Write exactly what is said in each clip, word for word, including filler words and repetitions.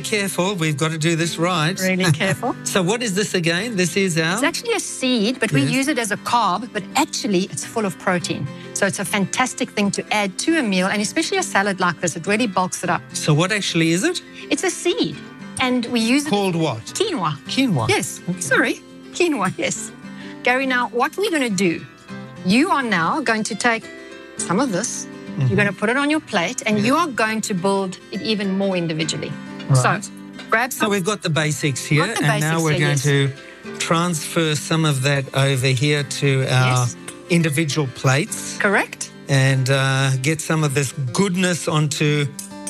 careful. We've got to do this right. Really careful. So what is this again? This is our... It's actually a seed, but Yes. we use it as a carb, but actually it's full of protein. So it's a fantastic thing to add to a meal, and especially a salad like this. It really bulks it up. So what actually is it? It's a seed, and we use it... Called what? Quinoa. Quinoa. Yes. Okay. Sorry. Quinoa, yes. Gary, now what we're going to do, you are now going to take some of this, mm-hmm. you're going to put it on your plate, and yeah. you are going to build it even more individually. Right. So grab some. So we've got the basics here, Got the and basics now we're here, going yes. to transfer some of that over here to our Yes. individual plates. Correct. And uh, get some of this goodness onto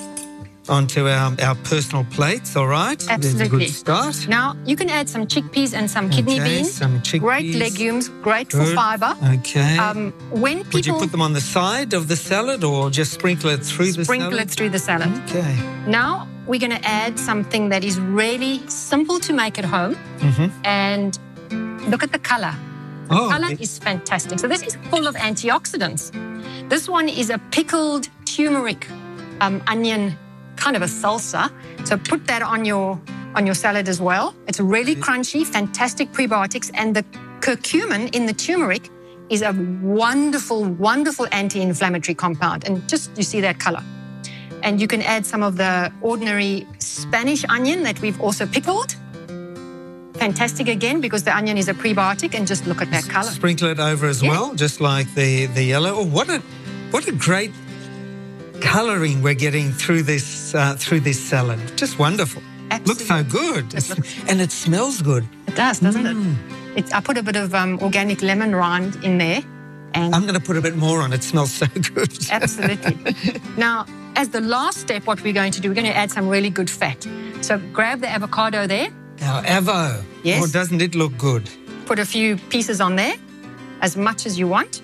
onto our, our personal plates, all right? Absolutely. There's a good start. Now, you can add some chickpeas and some kidney Okay, beans. some chickpeas. Great legumes, great Good. for fibre. Okay. Um, when people Would you put them on the side of the salad or just sprinkle it through the sprinkle salad? it through the salad. Okay. Now, we're going to add something that is really simple to make at home. Mm-hmm. And look at the colour. The Oh, colour it- is fantastic. So this is full of antioxidants. This one is a pickled turmeric um, onion, kind of a salsa. So put that on your on your salad as well. It's really crunchy, fantastic prebiotics, and the curcumin in the turmeric is a wonderful, wonderful anti-inflammatory compound. And just you see that colour. And you can add some of the ordinary Spanish onion that we've also pickled. Fantastic again, because the onion is a prebiotic, and just look at that colour. Sprinkle it over as Yeah. well, just like the, the yellow. Oh, what a what a great colouring we're getting through this uh, through this salad. Just wonderful. Looks so good. It looks- And it smells good. It does, doesn't Mm. it? It's, I put a bit of um, organic lemon rind in there. And I'm going to put a bit more on. It smells so good. absolutely. Now, as the last step, what we're going to do, we're going to add some really good fat. So grab the avocado there, Our avo. Yes. Oh, doesn't it look good? put a few pieces on there, as much as you want.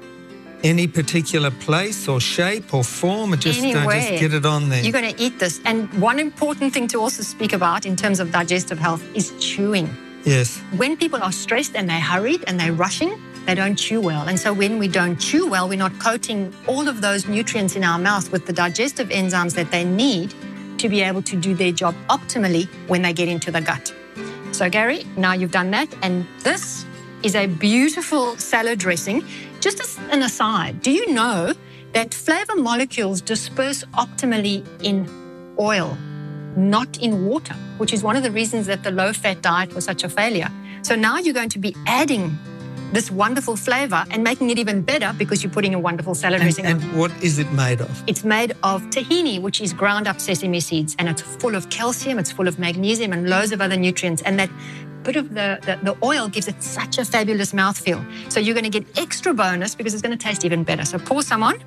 Any particular place or shape or form? Or just, uh, Anywhere. just get it on there. You're going to eat this. And one important thing to also speak about in terms of digestive health is chewing. Yes. When people are stressed and they're hurried and they're rushing, they don't chew well. And so when we don't chew well, we're not coating all of those nutrients in our mouth with the digestive enzymes that they need to be able to do their job optimally when they get into the gut. So Gary, now you've done that. And this is a beautiful salad dressing. Just as an aside, do you know that flavor molecules disperse optimally in oil, not in water, which is one of the reasons that the low-fat diet was such a failure. So now you're going to be adding this wonderful flavor and making it even better because you're putting a wonderful salad And, dressing on. and what is it made of? It's made of tahini, which is ground up sesame seeds, and it's full of calcium, it's full of magnesium and loads of other nutrients. And that bit of the, the, the oil gives it such a fabulous mouthfeel. So you're going to get extra bonus because it's going to taste even better. So pour some on.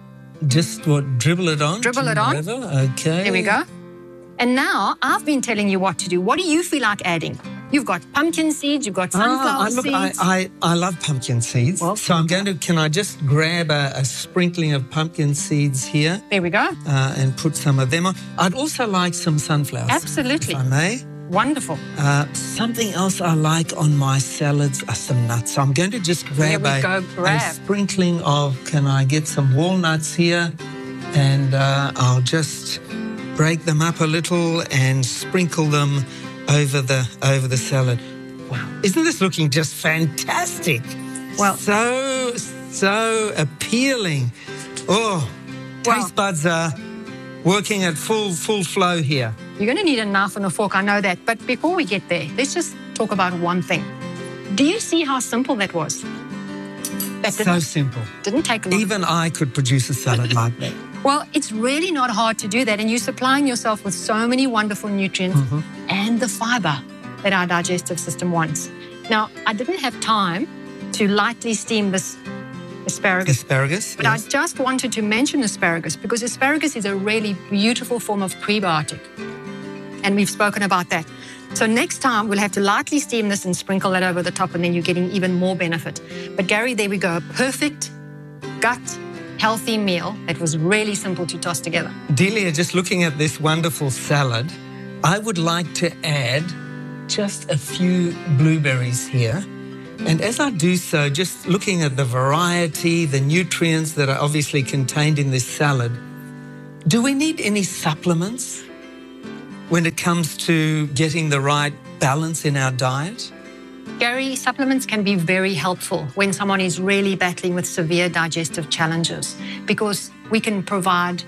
Just what? Dribble it on? Dribble to it on. whatever? Okay. There we go. And now I've been telling you what to do. What do you feel like adding? You've got pumpkin seeds, you've got sunflower Ah, I, look, I, seeds. I, I love pumpkin seeds. Well, so I'm going to, can I just grab a, a sprinkling of pumpkin seeds here There we go. uh, and put some of them on? I'd also like some sunflowers. Absolutely. If I may. Wonderful. Uh, something else I like on my salads are some nuts. So I'm going to just grab, There we a, go, a grab. sprinkling of, can I get some walnuts here? And uh, I'll just break them up a little and sprinkle them over the over the salad. Wow. Isn't this looking just fantastic? Well- so, so appealing. Oh, Well- taste buds are working at full full flow here. You're going to need a knife and a fork, I know that. But before we get there, let's just talk about one thing. Do you see how simple that was? That So didn't, simple. didn't take a lot. Even I could produce a salad like that. Well, it's really not hard to do that. And you're supplying yourself with so many wonderful nutrients and the fiber that our digestive system wants. Now, I didn't have time to lightly steam this asparagus. Asparagus. But yes. I just wanted to mention asparagus because asparagus is a really beautiful form of prebiotic. And we've spoken about that. So next time we'll have to lightly steam this and sprinkle that over the top, and then you're getting even more benefit. But Gary, there we go. A perfect gut healthy meal that was really simple to toss together. Delia, just looking at this wonderful salad, I would like to add just a few blueberries here. And as I do so, just looking at the variety, the nutrients that are obviously contained in this salad, do we need any supplements? when it comes to getting the right balance in our diet? Gary, supplements can be very helpful when someone is really battling with severe digestive challenges because we can provide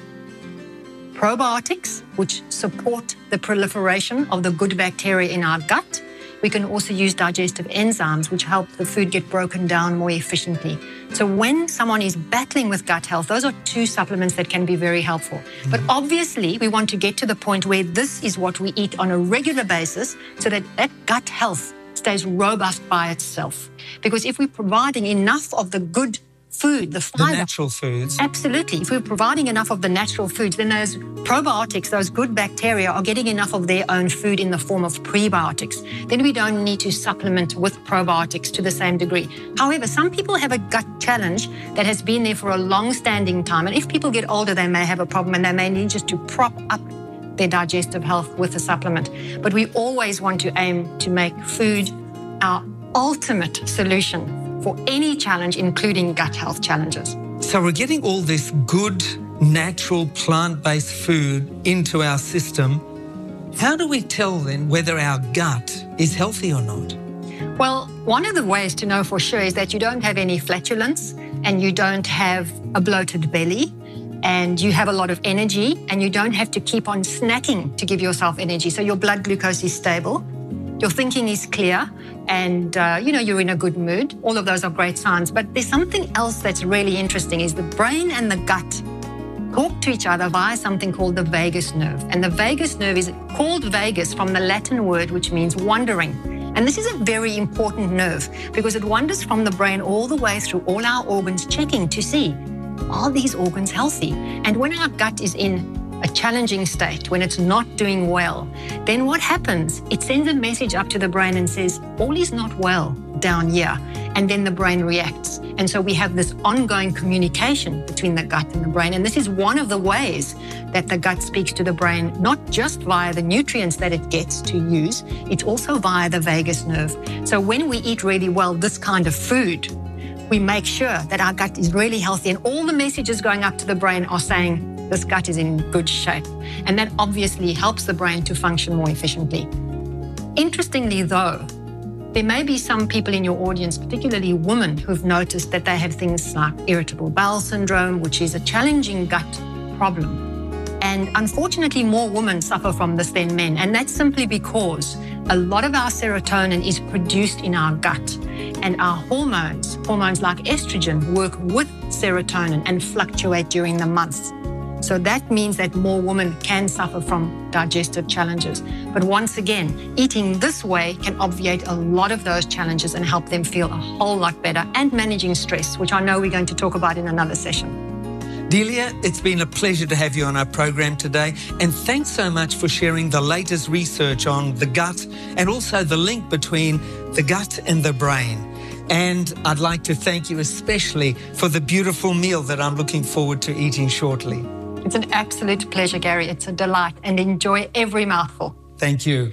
probiotics, which support the proliferation of the good bacteria in our gut. We can also use digestive enzymes, which help the food get broken down more efficiently. So when someone is battling with gut health, those are two supplements that can be very helpful. Mm-hmm. But obviously, we want to get to the point where this is what we eat on a regular basis so that that gut health stays robust by itself. Because if we're providing enough of the good food, the fiber, the natural foods. Absolutely. If we're providing enough of the natural foods, then those probiotics, those good bacteria are getting enough of their own food in the form of prebiotics. Then we don't need to supplement with probiotics to the same degree. However, some people have a gut challenge that has been there for a long-standing time. And if people get older, they may have a problem and they may need just to prop up their digestive health with a supplement. But we always want to aim to make food our ultimate solution for any challenge, including gut health challenges. So we're getting all this good, natural, plant-based food into our system. How do we tell then whether our gut is healthy or not? Well, one of the ways to know for sure is that you don't have any flatulence and you don't have a bloated belly and you have a lot of energy and you don't have to keep on snacking to give yourself energy. So your blood glucose is stable, your thinking is clear, and uh, you know, you're in a good mood. All of those are great signs. But there's something else that's really interesting is the brain and the gut talk to each other via something called the vagus nerve. And the vagus nerve is called vagus from the Latin word which means wandering. And this is a very important nerve because it wanders from the brain all the way through all our organs, checking to see, are these organs healthy? And when our gut is in a challenging state, when it's not doing well, then what happens? It sends a message up to the brain and says, all is not well down here. And then the brain reacts. And so we have this ongoing communication between the gut and the brain. And this is one of the ways that the gut speaks to the brain, not just via the nutrients that it gets to use, it's also via the vagus nerve. So when we eat really well this kind of food, we make sure that our gut is really healthy and all the messages going up to the brain are saying, this gut is in good shape. And that obviously helps the brain to function more efficiently. Interestingly though, there may be some people in your audience, particularly women, who've noticed that they have things like irritable bowel syndrome, which is a challenging gut problem. And unfortunately, more women suffer from this than men. And that's simply because a lot of our serotonin is produced in our gut. And our hormones, hormones like estrogen, work with serotonin and fluctuate during the months. So that means that more women can suffer from digestive challenges. But once again, eating this way can obviate a lot of those challenges and help them feel a whole lot better, and managing stress, which I know we're going to talk about in another session. Delia, it's been a pleasure to have you on our program today. And thanks so much for sharing the latest research on the gut and also the link between the gut and the brain. And I'd like to thank you especially for the beautiful meal that I'm looking forward to eating shortly. It's an absolute pleasure, Gary. It's a delight, and enjoy every mouthful. Thank you.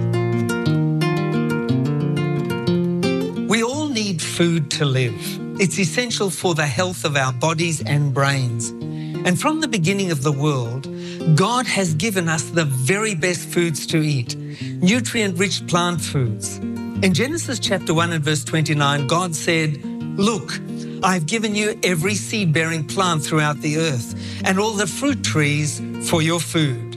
We all need food to live. It's essential for the health of our bodies and brains. And from the beginning of the world, God has given us the very best foods to eat, nutrient-rich plant foods. In Genesis chapter one and verse twenty-nine, God said, "Look, I've given you every seed-bearing plant throughout the earth and all the fruit trees for your food."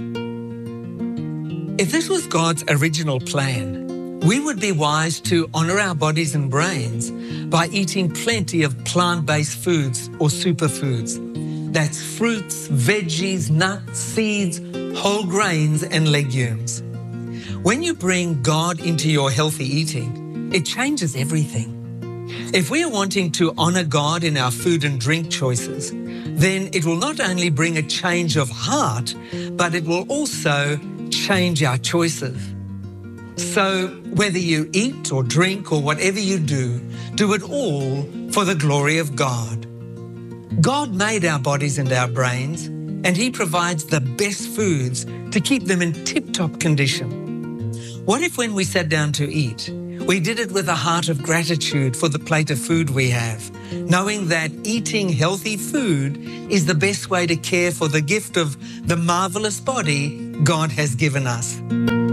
If this was God's original plan, we would be wise to honor our bodies and brains by eating plenty of plant-based foods or superfoods. That's fruits, veggies, nuts, seeds, whole grains, and legumes. When you bring God into your healthy eating, it changes everything. If we are wanting to honor God in our food and drink choices, then it will not only bring a change of heart, but it will also change our choices. So whether you eat or drink or whatever you do, do it all for the glory of God. God made our bodies and our brains, and He provides the best foods to keep them in tip-top condition. What if when we sat down to eat, we did it with a heart of gratitude for the plate of food we have, knowing that eating healthy food is the best way to care for the gift of the marvelous body God has given us.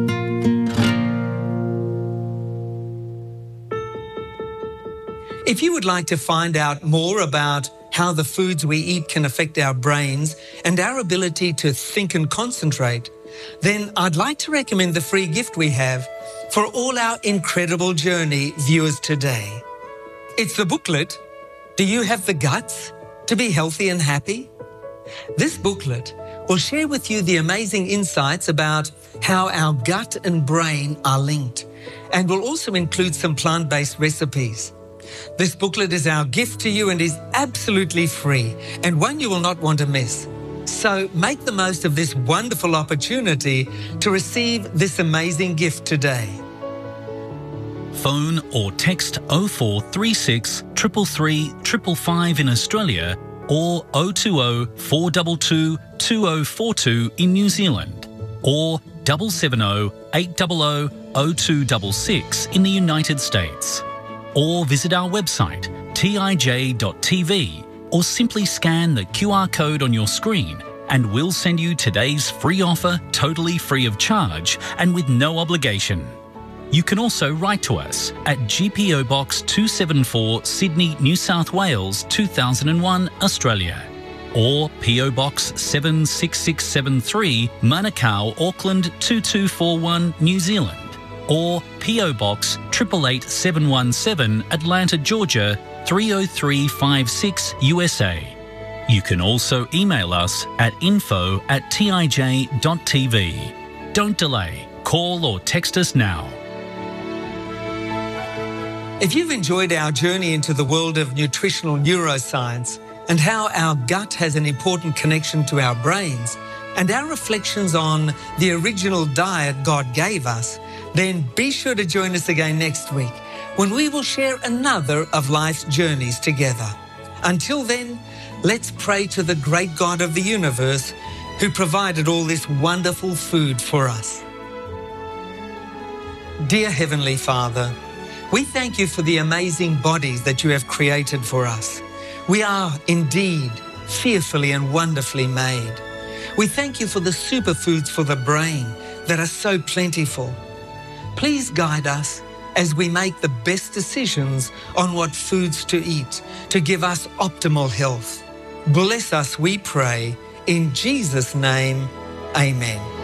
If you would like to find out more about how the foods we eat can affect our brains and our ability to think and concentrate, then I'd like to recommend the free gift we have for all our Incredible Journey viewers today. It's the booklet, Do You Have the Guts to Be Healthy and Happy? This booklet will share with you the amazing insights about how our gut and brain are linked, and will also include some plant-based recipes. This booklet is our gift to you and is absolutely free, and one you will not want to miss. So make the most of this wonderful opportunity to receive this amazing gift today. Phone or text oh four three six, three three three, five five in Australia or oh two oh, four two two, two oh four two in New Zealand, or seven seven oh, eight hundred, oh two six six in the United States. Or visit our website T I J dot T V, or simply scan the Q R code on your screen and we'll send you today's free offer totally free of charge and with no obligation. You can also write to us at G P O Box two seventy-four, Sydney, New South Wales two thousand one, Australia, or P O Box seven six six seven three, Manukau, Auckland two two four one, New Zealand, or P O Box eight eight eight seven one seven, Atlanta, Georgia three oh three five six, U S A. You can also email us at info at T I J dot T V. Don't delay. Call or text us now. If you've enjoyed our journey into the world of nutritional neuroscience and how our gut has an important connection to our brains, and our reflections on the original diet God gave us, then be sure to join us again next week when we will share another of life's journeys together. Until then, let's pray to the great God of the universe who provided all this wonderful food for us. Dear Heavenly Father, we thank you for the amazing bodies that you have created for us. We are indeed fearfully and wonderfully made. We thank you for the superfoods for the brain that are so plentiful. Please guide us as we make the best decisions on what foods to eat to give us optimal health. Bless us, we pray. In Jesus' name, amen.